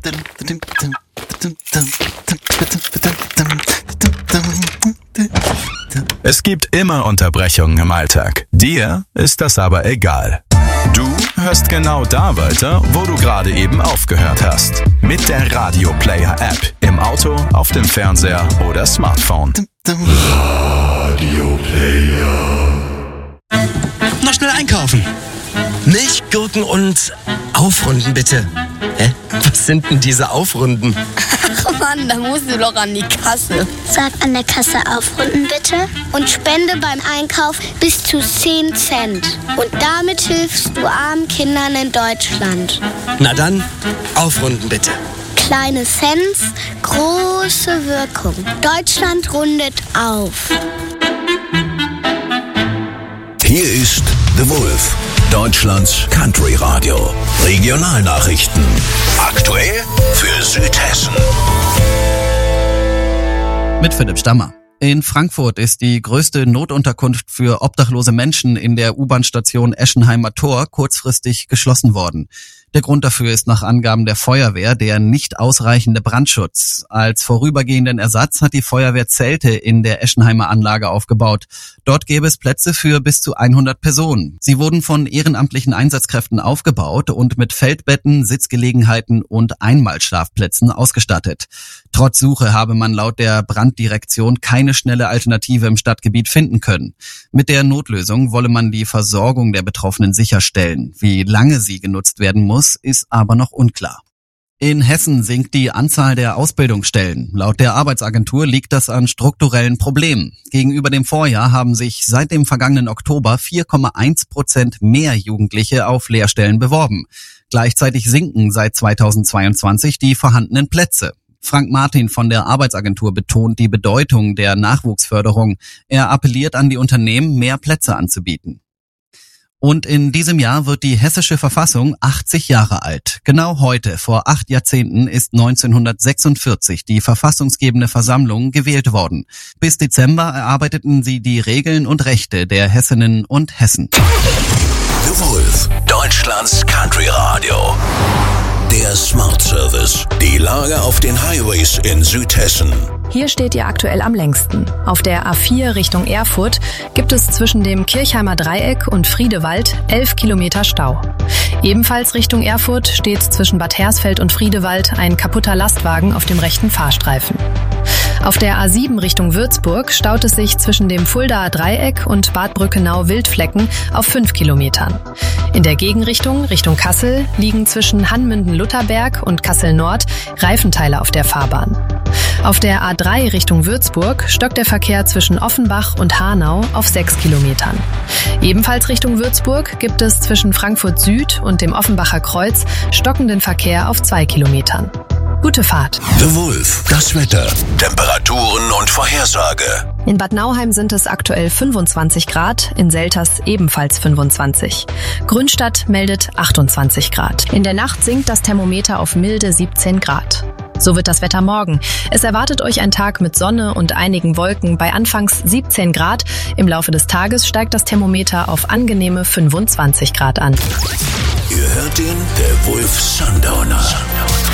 Es gibt immer Unterbrechungen im Alltag. Dir ist das aber egal. Du hörst genau da weiter, wo du gerade eben aufgehört hast. Mit der Radio Player App. Im Auto, auf dem Fernseher oder Smartphone. Radio Player. Noch schnell einkaufen. Milch, Gurken und Aufrunden, bitte. Hä? Was sind denn diese Aufrunden? Ach Mann, da musst du doch an die Kasse. Sag an der Kasse aufrunden, bitte. Und spende beim Einkauf bis zu 10 Cent. Und damit hilfst du armen Kindern in Deutschland. Na dann, aufrunden, bitte. Kleine Cents, große Wirkung. Deutschland rundet auf. Hier ist The Wolf, Deutschlands Country Radio. Regionalnachrichten. Aktuell für Südhessen. Mit Philipp Stammer. In Frankfurt ist die größte Notunterkunft für obdachlose Menschen in der U-Bahn-Station Eschenheimer Tor kurzfristig geschlossen worden. Der Grund dafür ist nach Angaben der Feuerwehr der nicht ausreichende Brandschutz. Als vorübergehenden Ersatz hat die Feuerwehr Zelte in der Eschenheimer Anlage aufgebaut. Dort gäbe es Plätze für bis zu 100 Personen. Sie wurden von ehrenamtlichen Einsatzkräften aufgebaut und mit Feldbetten, Sitzgelegenheiten und Einmalschlafplätzen ausgestattet. Trotz Suche habe man laut der Branddirektion keine schnelle Alternative im Stadtgebiet finden können. Mit der Notlösung wolle man die Versorgung der Betroffenen sicherstellen. Wie lange sie genutzt werden muss, ist aber noch unklar. In Hessen sinkt die Anzahl der Ausbildungsstellen. Laut der Arbeitsagentur liegt das an strukturellen Problemen. Gegenüber dem Vorjahr haben sich seit dem vergangenen Oktober 4,1% mehr Jugendliche auf Lehrstellen beworben. Gleichzeitig sinken seit 2022 die vorhandenen Plätze. Frank Martin von der Arbeitsagentur betont die Bedeutung der Nachwuchsförderung. Er appelliert an die Unternehmen, mehr Plätze anzubieten. Und in diesem Jahr wird die hessische Verfassung 80 Jahre alt. Genau heute, vor 8 Jahrzehnten, ist 1946 die verfassungsgebende Versammlung gewählt worden. Bis Dezember erarbeiteten sie die Regeln und Rechte der Hessinnen und Hessen. The Wolf, Deutschlands Country Radio. Der Smart Service. Die Lage auf den Highways in Südhessen. Hier steht ihr aktuell am längsten. Auf der A4 Richtung Erfurt gibt es zwischen dem Kirchheimer Dreieck und Friedewald 11 Kilometer Stau. Ebenfalls Richtung Erfurt steht zwischen Bad Hersfeld und Friedewald ein kaputter Lastwagen auf dem rechten Fahrstreifen. Auf der A7 Richtung Würzburg staut es sich zwischen dem Fuldaer Dreieck und Bad Brückenau-Wildflecken auf 5 Kilometern. In der Gegenrichtung, Richtung Kassel, liegen zwischen Hanmünden-Lutherberg und Kassel-Nord Reifenteile auf der Fahrbahn. Auf der A3 Richtung Würzburg stockt der Verkehr zwischen Offenbach und Hanau auf 6 Kilometern. Ebenfalls Richtung Würzburg gibt es zwischen Frankfurt Süd und dem Offenbacher Kreuz stockenden Verkehr auf 2 Kilometern. Gute Fahrt. The Wolf, das Wetter, Temperaturen und Vorhersage. In Bad Nauheim sind es aktuell 25 Grad, in Selters ebenfalls 25. Grünstadt meldet 28 Grad. In der Nacht sinkt das Thermometer auf milde 17 Grad. So wird das Wetter morgen. Es erwartet euch ein Tag mit Sonne und einigen Wolken bei anfangs 17 Grad. Im Laufe des Tages steigt das Thermometer auf angenehme 25 Grad an. Ihr hört den The Wolf Sundowner.